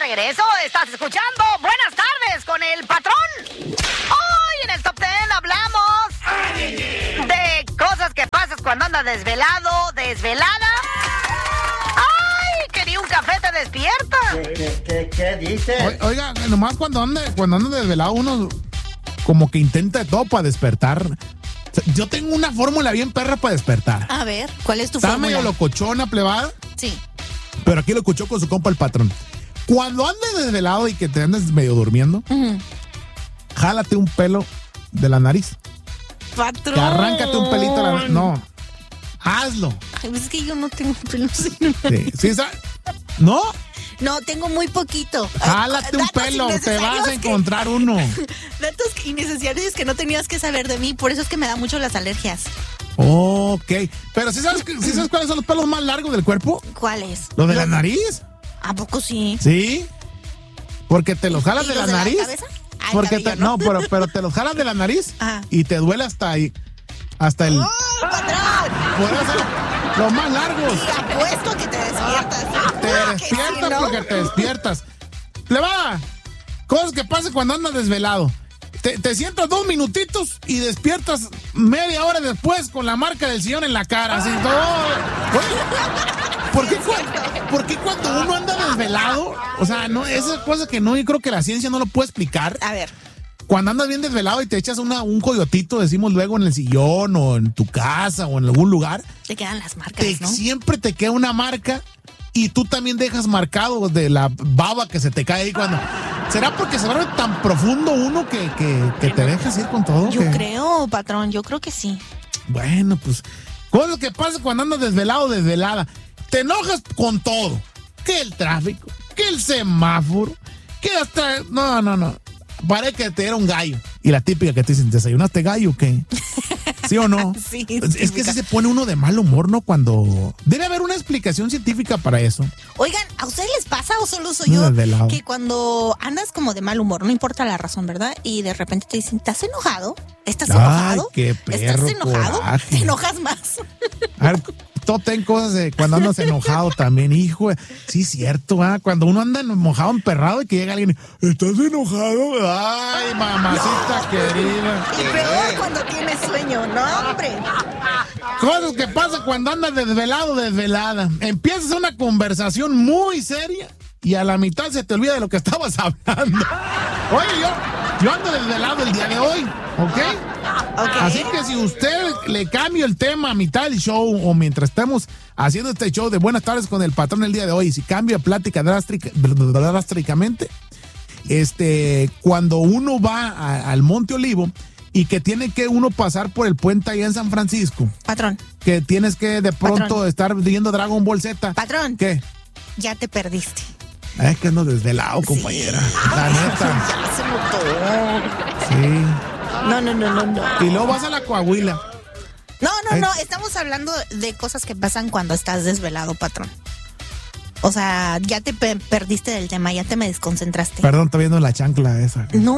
regreso. Estás escuchando Buenas Tardes con el Patrón. Hoy en el Top 10 hablamos de cosas que pasas cuando andas desvelado, desvelada. ¡Ay! Que ni un café te despierta. ¿Qué dices? Oiga, nomás cuando anda desvelado uno como que intenta de todo para despertar. O sea, yo tengo una fórmula bien perra para despertar. A ver, ¿cuál es tu Está fórmula? medio locochona, plebada. Sí. Pero aquí lo escuchó con su compa el Patrón. Cuando andes desvelado y que te andes medio durmiendo, jálate un pelo de la nariz. Patrón. Que arráncate un pelito de la nariz. No, hazlo. Ay, pues es que yo no tengo pelos. Sí, ¿no? No, tengo muy poquito. Jálate un Datos pelo, te innecesarios vas a encontrar uno. Datos innecesarios que no tenías que saber de mí, por eso es que me da mucho las alergias. Ok, pero ¿sí sabes cuáles son los pelos más largos del cuerpo? ¿Cuáles? ¿Los de la nariz? ¿A poco sí? Sí. Porque te los jalas ¿Y de los la nariz. cabeza? Ay, Porque cabello, ¿no? pero te los jalas de la nariz Ajá. y te duele hasta ahí. Hasta el. ¡Oh, patrón! Por eso, los más largos. Y apuesto que te despiertas. Te Que despiertas sí, ¿no? porque te despiertas. Plebada, cosas que pasan cuando andas desvelado. Te sientas 2 minutitos y despiertas media hora después con la marca del sillón en la cara. Así todo. ¿Por qué cuando uno anda desvelado? O sea, no, esas cosas que no, yo creo que la ciencia no lo puede explicar. A ver. Cuando andas bien desvelado y te echas un coyotito, decimos luego en el sillón o en tu casa o en algún lugar, Te quedan las marcas, ¿no? siempre te queda una marca y tú también dejas marcado de la baba que se te cae ahí cuando... ¿Será porque se vuelve tan profundo uno que te dejas ir con todo? Yo creo, patrón, yo creo que sí. Bueno, pues, cosas que pasa cuando andas desvelado o desvelada. Te enojas con todo. Que el tráfico, que el semáforo, que hasta... No. Parece que te era un gallo. Y la típica que te dicen, ¿desayunaste gallo o qué? ¿Sí o no? Sí, es que sí se pone uno de mal humor, ¿no? Cuando... Debe haber una explicación científica para eso. Oigan, ¿a ustedes les pasa o solo soy yo desvelado. que cuando andas como de mal humor, no importa la razón, ¿verdad? Y de repente te dicen, ¿estás enojado? ¿Estás enojado? Qué perro ¿Estás enojado? coraje. Te enojas más. A ver, todo ten cosas de cuando andas enojado también, hijo. Sí, cierto, ¿ah? Cuando uno anda mojado, emperrado y que llega alguien, ¿estás enojado? Ay, mamacita querida. Y peor cuando tienes sueño, ¿no, hombre? Cosas que pasan cuando andas desvelado, desvelada. Empiezas una conversación muy seria y a la mitad se te olvida de lo que estabas hablando. Oye, yo ando desvelado el día de hoy, ¿ok? Así que si usted le cambia el tema a mitad del show o mientras estemos haciendo este show de Buenas Tardes con el Patrón el día de hoy, si cambia plática drásticamente, cuando uno va al Monte Olivo y que tiene que uno pasar por el puente allá en San Francisco, Patrón, que tienes que de pronto Patrón. estar viendo Dragon Ball Z. Patrón. ¿Qué? Ya te perdiste. Es que ando desvelado, compañera. La neta. Ya se notó. Sí. No. Y luego vas a la Coahuila. No, estamos hablando de cosas que pasan cuando estás desvelado, patrón. O sea, ya te perdiste del tema, ya te me desconcentraste. Perdón, está viendo la chancla esa. No.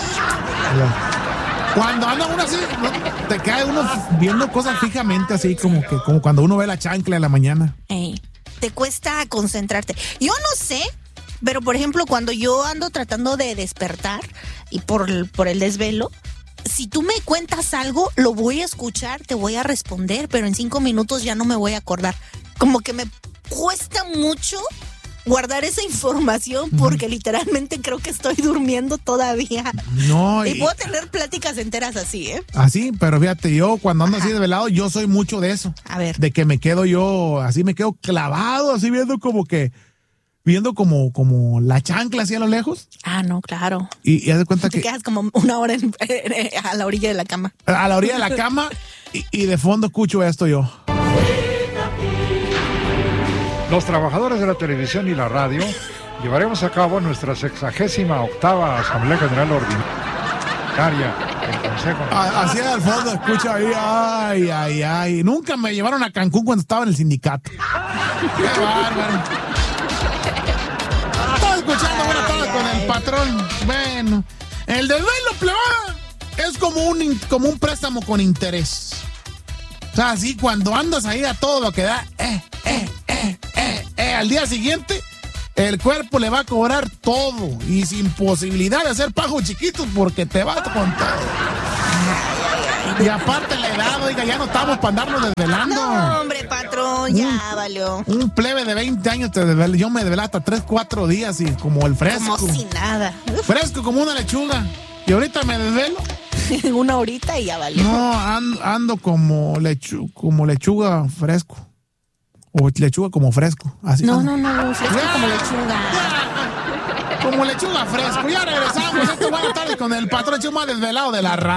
Cuando anda uno así, ¿no? Te cae uno viendo cosas fijamente, así como cuando uno ve la chancla en la mañana. Te cuesta concentrarte. Yo no sé, pero por ejemplo, cuando yo ando tratando de despertar y por el desvelo, si tú me cuentas algo, lo voy a escuchar, te voy a responder, pero en 5 minutos ya no me voy a acordar. Como que me cuesta mucho guardar esa información porque literalmente creo que estoy durmiendo todavía. No. Y puedo tener pláticas enteras así, ¿eh? Así, pero fíjate, yo cuando ando así desvelado, yo soy mucho de eso. A ver. De que me quedo yo, así me quedo clavado, así viendo como la chancla así a lo lejos. Ah, no, claro. Y haz de cuenta Te que quedas como una hora a la orilla de la cama. a la orilla de la cama y de fondo escucho esto yo. Los trabajadores de la televisión y la radio llevaremos a cabo nuestra 68ª Asamblea General Ordinaria del Consejo. Así al fondo escucho ahí, ay. Nunca me llevaron a Cancún cuando estaba en el sindicato. Qué bárbaro. Estaba escuchando Buenas Tardes con el Patrón. Bueno, el desvelo, plebada, es como un préstamo con interés. O sea, así cuando andas ahí a todo lo que da, al día siguiente el cuerpo le va a cobrar todo y sin posibilidad de hacer pajos chiquitos porque te vas con todo. Y aparte la edad, oiga, ya no estamos para andarnos desvelando. No, hombre, patrón, ya valió. Un plebe de 20 años te desvela. Yo me desvelé hasta 3, 4 días y como el fresco. Como si nada. Fresco como una lechuga. Y ahorita me desvelo. Una horita y ya valió. No, ando como lechuga fresco. O lechuga como fresco. Así No, ando. fresco Ya, como lechuga. Como lechuga fresco. Ya regresamos. Esto va a estar con el patrón más desvelado de la radio.